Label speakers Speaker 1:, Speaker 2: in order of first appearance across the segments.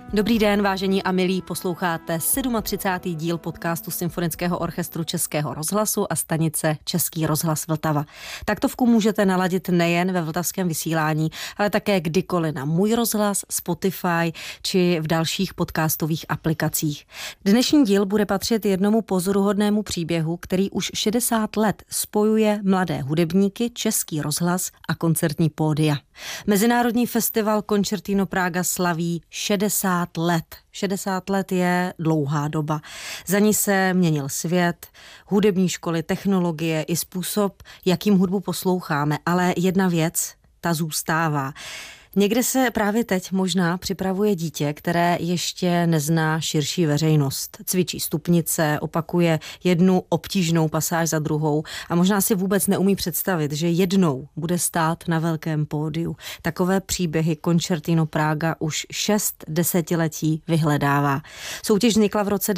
Speaker 1: Dobrý den, vážení a milí, posloucháte 37. díl podcastu Symfonického orchestru Českého rozhlasu a stanice Český rozhlas Vltava. Taktovku můžete naladit nejen ve vltavském vysílání, ale také kdykoliv na Můj rozhlas, Spotify či v dalších podcastových aplikacích. Dnešní díl bude patřit jednomu pozoruhodnému příběhu, který už 60 let spojuje mladé hudebníky, Český rozhlas a koncertní pódia. Mezinárodní festival Concertino Praga slaví 60 let. 60 let je dlouhá doba. Za ní se měnil svět, hudební školy, technologie i způsob, jakým hudbu posloucháme. Ale jedna věc, ta zůstává. Někde se právě teď možná připravuje dítě, které ještě nezná širší veřejnost. Cvičí stupnice, opakuje jednu obtížnou pasáž za druhou a možná si vůbec neumí představit, že jednou bude stát na velkém pódiu. Takové příběhy Concertino Praga už 6 desetiletí vyhledává. Soutěž vznikla v roce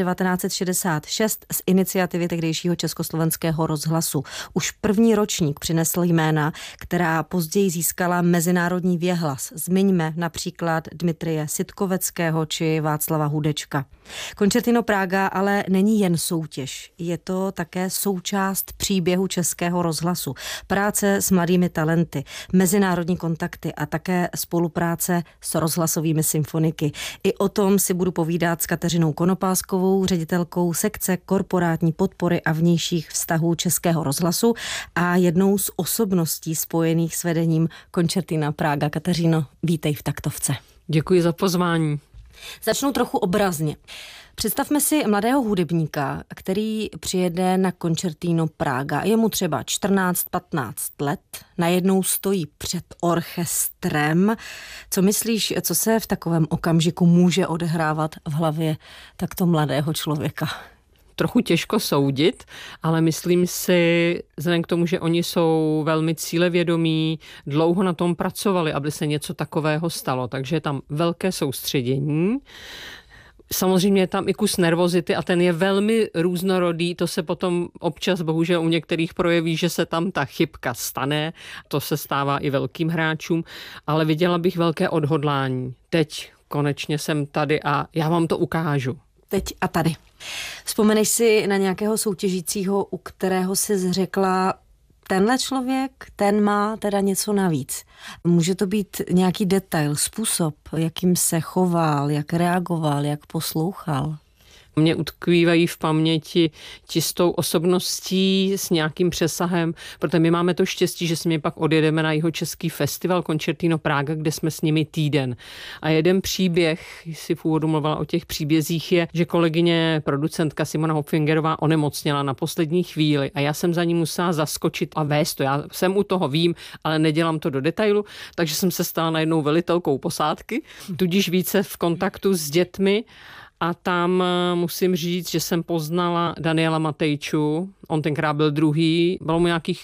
Speaker 1: 1966 z iniciativy tehdejšího Československého rozhlasu. Už první ročník přinesl jména, která později získala mezinárodní věhlas. Zmiňme například Dmitrije Sitkoveckého či Václava Hudečka. Concertino Praga ale není jen soutěž, je to také součást příběhu Českého rozhlasu, práce s mladými talenty, mezinárodní kontakty a také spolupráce s rozhlasovými symfoniky. I o tom si budu povídat s Kateřinou Konopáskovou, ředitelkou sekce korporátní podpory a vnějších vztahů Českého rozhlasu a jednou z osobností spojených s vedením Concertina Praga. Kateřino, vítej v taktovce.
Speaker 2: Děkuji za pozvání.
Speaker 1: Začnu trochu obrazně. Představme si mladého hudebníka, který přijede na Concertino Praga. Je mu třeba 14-15 let, najednou stojí před orchestrem. Co myslíš, co se v takovém okamžiku může odehrávat v hlavě takto mladého člověka?
Speaker 2: Trochu těžko soudit, ale myslím si, vzhledem k tomu, že oni jsou velmi cílevědomí, dlouho na tom pracovali, aby se něco takového stalo, takže je tam velké soustředění. Samozřejmě je tam i kus nervozity a ten je velmi různorodý, to se potom občas bohužel u některých projeví, že se tam ta chybka stane, to se stává i velkým hráčům, ale viděla bych velké odhodlání. Teď konečně jsem tady a já vám to ukážu.
Speaker 1: Teď a tady. Vzpomeneš si na nějakého soutěžícího, u kterého jsi řekla, tenhle člověk, ten má teda něco navíc. Může to být nějaký detail, způsob, jakým se choval, jak reagoval, jak poslouchal.
Speaker 2: Mě utkvívají v paměti čistou osobností s nějakým přesahem, protože my máme to štěstí, že s nimi pak odjedeme na jihočeský festival Concertino Praga, kde jsme s nimi týden. A jeden příběh, si v úvodu mluvila o těch příbězích, je, že kolegyně producentka Simona Hopfingerová onemocněla na poslední chvíli a já jsem za ní musela zaskočit a vést to. Já jsem u toho vím, ale nedělám to do detailu, takže jsem se stala najednou velitelkou posádky, tudíž více v kontaktu s dětmi. A tam musím říct, že jsem poznala Daniela Matejču, on tenkrát byl druhý, bylo mu nějakých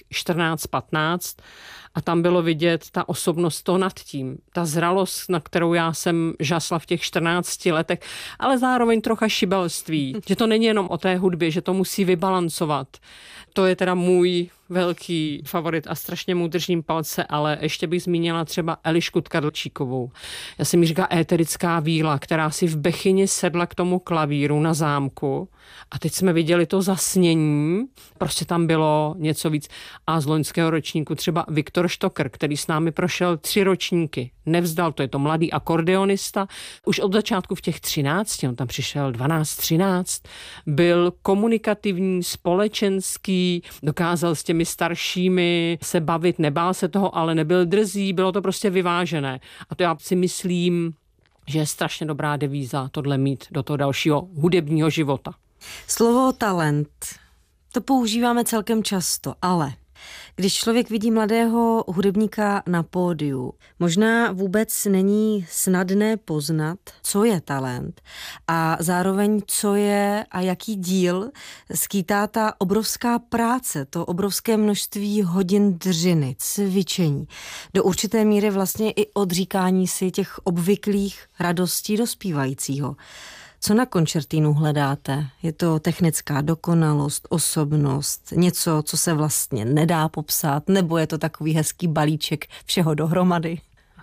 Speaker 2: 14-15 a tam bylo vidět ta osobnost toho nad tím, ta zralost, na kterou já jsem žasla v těch 14 letech, ale zároveň trocha šibelství, že to není jenom o té hudbě, že to musí vybalancovat. To je teda můj velký favorit a strašně mu držím palce, ale ještě bych zmínila třeba Elišku Tkadlčíkovou. Já jsem jí říkala éterická víla, která si v Bechyni sedla k tomu klavíru na zámku a teď jsme viděli to zasnění, prostě tam bylo něco víc. A z loňského ročníku třeba Viktor Štokr, který s námi prošel 3 ročníky, nevzdal, to je to mladý akordeonista, už od začátku v těch 13, on tam přišel 12-13, byl komunikativní, společenský, dokázal s těmi staršími se bavit, nebál se toho, ale nebyl drzý, bylo to prostě vyvážené. A to já si myslím, že je strašně dobrá devíza tohle mít do toho dalšího hudebního života.
Speaker 1: Slovo talent, to používáme celkem často, ale když člověk vidí mladého hudebníka na pódiu, možná vůbec není snadné poznat, co je talent a zároveň co je a jaký díl skýtá ta obrovská práce, to obrovské množství hodin dřiny, cvičení. Do určité míry vlastně i odříkání si těch obvyklých radostí dospívajícího. Co na koncertínu hledáte? Je to technická dokonalost, osobnost, něco, co se vlastně nedá popsat, nebo je to takový hezký balíček všeho dohromady?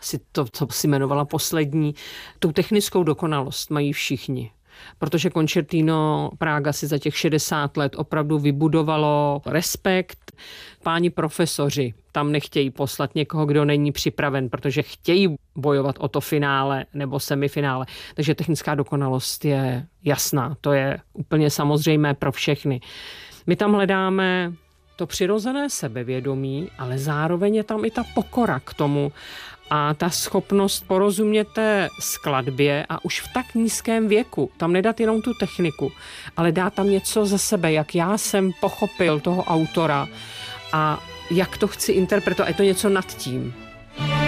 Speaker 2: asi to, co si jmenovala poslední, tu technickou dokonalost mají všichni. Protože Concertino Praga si za těch 60 let opravdu vybudovalo respekt. Páni profesoři tam nechtějí poslat někoho, kdo není připraven, protože chtějí bojovat o to finále nebo semifinále. Takže technická dokonalost je jasná, to je úplně samozřejmé pro všechny. My tam hledáme to přirozené sebevědomí, ale zároveň je tam i ta pokora k tomu a ta schopnost porozumět té skladbě a už v tak nízkém věku. Tam nedat jenom tu techniku, ale dát tam něco ze sebe, jak já jsem pochopil toho autora a jak to chci interpretovat. Je to něco nad tím.